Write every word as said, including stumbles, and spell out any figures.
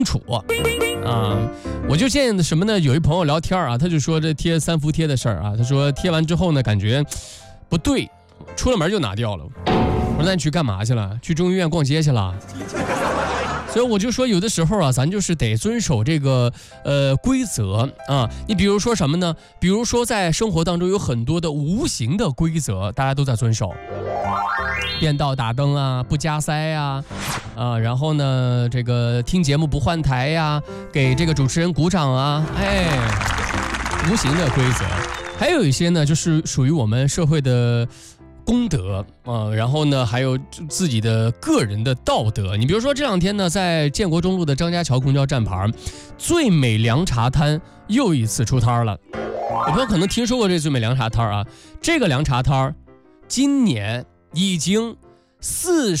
楚啊，我就见什么呢？有一朋友聊天啊，他就说这贴三伏贴的事儿啊，他说贴完之后呢，感觉不对，出了门就拿掉了。我说那你去干嘛去了？去中医院逛街去了？所以我就说，有的时候啊，咱就是得遵守这个呃规则啊。你比如说什么呢？比如说在生活当中有很多的无形的规则，大家都在遵守。变道打灯啊，不加塞呀、啊，啊，然后呢，这个听节目不换台呀、啊，给这个主持人鼓掌啊，哎，无形的规则。还有一些呢，就是属于我们社会的公德啊、呃，然后呢，还有自己的个人的道德。你比如说这两天呢，在建国中路的张家桥公交站牌，最美凉茶摊又一次出摊了。有朋友可能听说过这最美凉茶摊啊，这个凉茶摊今年已经四